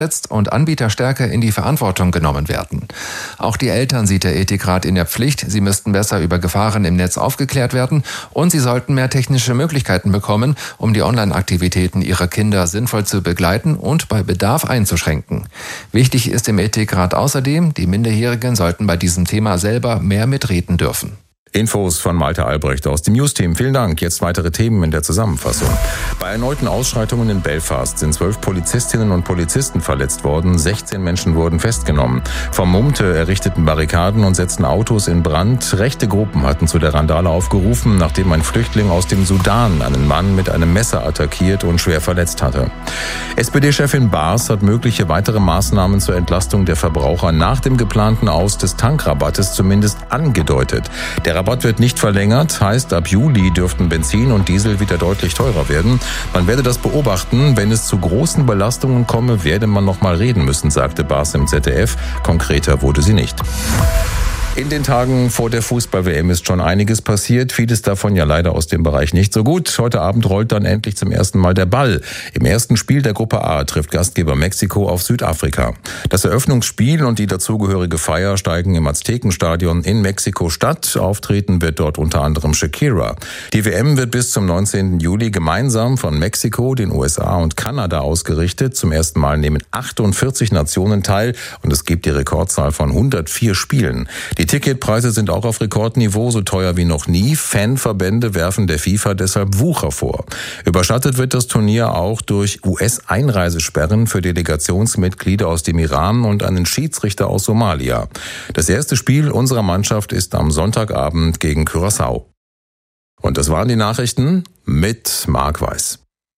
und Anbieter stärker in die Verantwortung genommen werden. Auch die Eltern sieht der Ethikrat in der Pflicht. Sie müssten besser über Gefahren im Netz aufgeklärt werden und sie sollten mehr technische Möglichkeiten bekommen, um die Online-Aktivitäten ihrer Kinder sinnvoll zu begleiten und bei Bedarf einzuschränken. Wichtig ist im Ethikrat außerdem, die Minderjährigen sollten bei diesem Thema selber mehr mitreden dürfen. Infos von Malte Albrecht aus dem News-Team. Vielen Dank. Jetzt weitere Themen in der Zusammenfassung. Bei erneuten Ausschreitungen in Belfast sind 12 Polizistinnen und Polizisten verletzt worden. 16 Menschen wurden festgenommen. Vermummte errichteten Barrikaden und setzten Autos in Brand. Rechte Gruppen hatten zu der Randale aufgerufen, nachdem ein Flüchtling aus dem Sudan einen Mann mit einem Messer attackiert und schwer verletzt hatte. SPD-Chefin Baas hat mögliche weitere Maßnahmen zur Entlastung der Verbraucher nach dem geplanten Aus des Tankrabattes zumindest angedeutet. Der Rabatt wird nicht verlängert, heißt ab Juli dürften Benzin und Diesel wieder deutlich teurer werden. Man werde das beobachten. Wenn es zu großen Belastungen komme, werde man noch mal reden müssen, sagte Baas im ZDF. Konkreter wurde sie nicht. In den Tagen vor der Fußball-WM ist schon einiges passiert, vieles davon ja leider aus dem Bereich nicht so gut. Heute Abend rollt dann endlich zum ersten Mal der Ball. Im ersten Spiel der Gruppe A trifft Gastgeber Mexiko auf Südafrika. Das Eröffnungsspiel und die dazugehörige Feier steigen im Aztekenstadion in Mexiko-Stadt. Auftreten wird dort unter anderem Shakira. Die WM wird bis zum 19. Juli gemeinsam von Mexiko, den USA und Kanada ausgerichtet. Zum ersten Mal nehmen 48 Nationen teil und es gibt die Rekordzahl von 104 Spielen. Die Ticketpreise sind auch auf Rekordniveau, so teuer wie noch nie. Fanverbände werfen der FIFA deshalb Wucher vor. Überschattet wird das Turnier auch durch US-Einreisesperren für Delegationsmitglieder aus dem Iran und einen Schiedsrichter aus Somalia. Das erste Spiel unserer Mannschaft ist am Sonntagabend gegen Curaçao. Und das waren die Nachrichten mit Marc Weiß.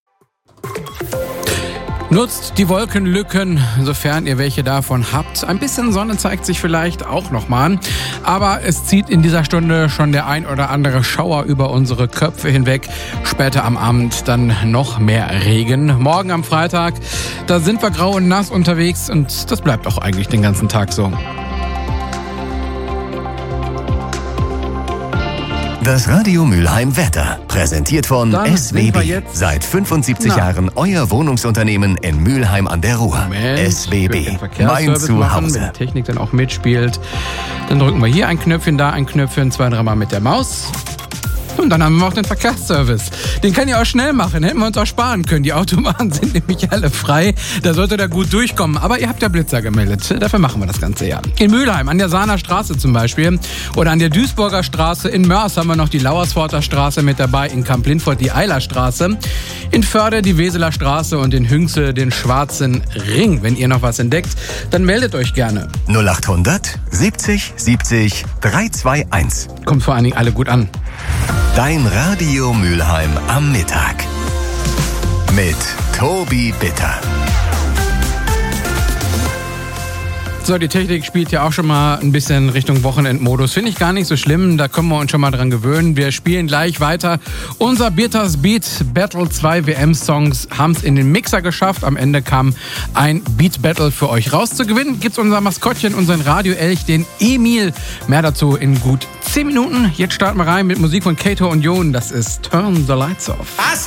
Nutzt die Wolkenlücken, sofern ihr welche davon habt. Ein bisschen Sonne zeigt sich vielleicht auch nochmal. Aber es zieht in dieser Stunde schon der ein oder andere Schauer über unsere Köpfe hinweg. Später am Abend dann noch mehr Regen. Morgen am Freitag, da sind wir grau und nass unterwegs und das bleibt auch eigentlich den ganzen Tag so. Das Radio Mülheim Wetter, präsentiert von SWB. Seit 75 Jahren euer Wohnungsunternehmen in Mülheim an der Ruhr. SWB, mein Zuhause. Wenn die Technik dann auch mitspielt, dann drücken wir hier ein Knöpfchen, da ein Knöpfchen, 2-3 Mal mit der Maus. Und dann haben wir auch den Verkehrsservice. Den kann ihr auch schnell machen, hätten wir uns auch sparen können. Die Autobahnen sind nämlich alle frei, da sollte da gut durchkommen. Aber ihr habt ja Blitzer gemeldet, dafür machen wir das Ganze ja. In Mülheim, an der Sahner Straße zum Beispiel oder an der Duisburger Straße. In Mörs haben wir noch die Lauersforter Straße mit dabei, in Kamp-Lindfort die Eilerstraße. In Förde die Weseler Straße und in Hünxel den Schwarzen Ring. Wenn ihr noch was entdeckt, dann meldet euch gerne. 0800 70 70 321. Kommt vor allen Dingen alle gut an. Dein Radio Mülheim am Mittag mit Tobi Bitter. So, die Technik spielt ja auch schon mal ein bisschen Richtung Wochenendmodus. Finde ich gar nicht so schlimm, da können wir uns schon mal dran gewöhnen. Wir spielen gleich weiter. Unser Bitters Beat Battle 2 WM-Songs haben es in den Mixer geschafft. Am Ende kam ein Beat Battle für euch raus. Zu gewinnen gibt's unser Maskottchen, unseren Radio-Elch, den Emil. Mehr dazu in gut 10 Minuten. Jetzt starten wir rein mit Musik von Kato und Jon. Das ist Turn the Lights Off.